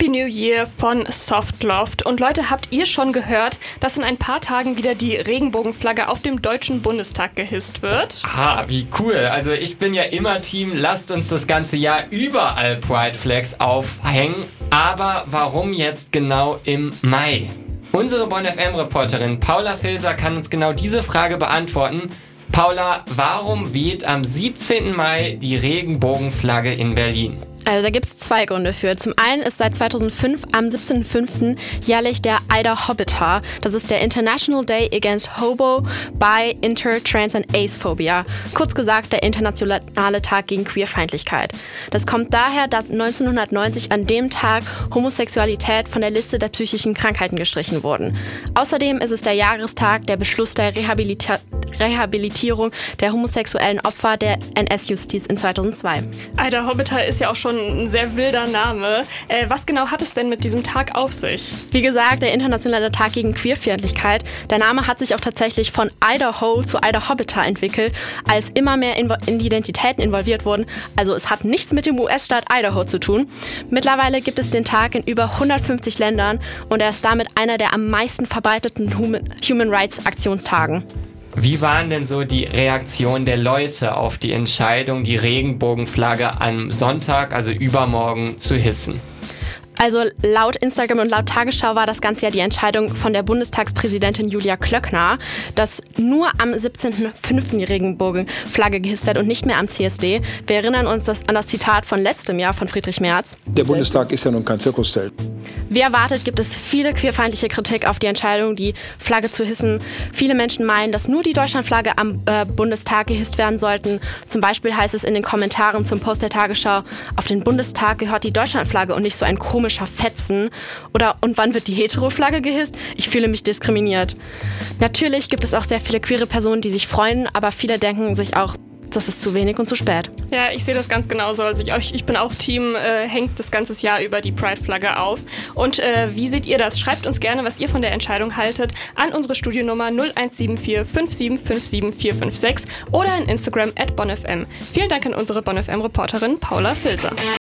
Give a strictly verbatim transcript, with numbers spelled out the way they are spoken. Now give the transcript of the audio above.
Happy New Year von Softloft. Und Leute, habt ihr schon gehört, dass in ein paar Tagen wieder die Regenbogenflagge auf dem Deutschen Bundestag gehisst wird? Ah, wie cool. Also ich bin ja immer Team, lasst uns das ganze Jahr überall Pride Flags aufhängen. Aber warum jetzt genau im Mai? Unsere Bonn F M-Reporterin Paula Filser kann uns genau diese Frage beantworten. Paula, warum weht am siebzehnten Mai die Regenbogenflagge in Berlin? Also da gibt es zwei Gründe für. Zum einen ist seit zweitausendfünf am siebzehnten fünften jährlich der Ida Hobbiter. Das ist der International Day Against Homo, Bi, Inter, Trans and Acephobia. Kurz gesagt, der internationale Tag gegen Queerfeindlichkeit. Das kommt daher, dass neunzehnhundertneunzig an dem Tag Homosexualität von der Liste der psychischen Krankheiten gestrichen wurden. Außerdem ist es der Jahrestag der Beschluss der Rehabilita- Rehabilitierung der homosexuellen Opfer der N S-Justiz in zweitausendzwei. Ida Hobbiter ist ja auch schon ein sehr wilder Name. Äh, was genau hat es denn mit diesem Tag auf sich? Wie gesagt, der internationale Tag gegen Queerfeindlichkeit. Der Name hat sich auch tatsächlich von Idaho zu Ida Hobbiter entwickelt, als immer mehr in, in die Identitäten involviert wurden. Also es hat nichts mit dem U S-Staat Idaho zu tun. Mittlerweile gibt es den Tag in über hundertfünfzig Ländern und er ist damit einer der am meisten verbreiteten Human Rights Aktionstagen. Wie waren denn so die Reaktionen der Leute auf die Entscheidung, die Regenbogenflagge am Sonntag, also übermorgen, zu hissen? Also laut Instagram und laut Tagesschau war das Ganze ja die Entscheidung von der Bundestagspräsidentin Julia Klöckner, dass nur am siebzehnten fünften die Regenbogenflagge gehisst wird und nicht mehr am C S D. Wir erinnern uns das, an das Zitat von letztem Jahr von Friedrich Merz. Der Bundestag ist ja nun kein Zirkuszelt. Wie erwartet gibt es viele queerfeindliche Kritik auf die Entscheidung, die Flagge zu hissen. Viele Menschen meinen, dass nur die Deutschlandflagge am äh, Bundestag gehisst werden sollten. Zum Beispiel heißt es in den Kommentaren zum Post der Tagesschau, auf den Bundestag gehört die Deutschlandflagge und nicht so ein komischer Fetzen. Oder und wann wird die Hetero-Flagge gehisst? Ich fühle mich diskriminiert. Natürlich gibt es auch sehr viele queere Personen, die sich freuen, aber viele denken sich auch, das ist zu wenig und zu spät. Ja, ich sehe das ganz genauso. Also ich, ich bin auch Team, äh, hängt das ganze Jahr über die Pride-Flagge auf. Und äh, wie seht ihr das? Schreibt uns gerne, was ihr von der Entscheidung haltet, an unsere Studionummer null eins sieben vier fünf sieben fünf sieben vier fünf sechs oder in Instagram at bonfm. Vielen Dank an unsere Bonn F M-Reporterin Paula Filser.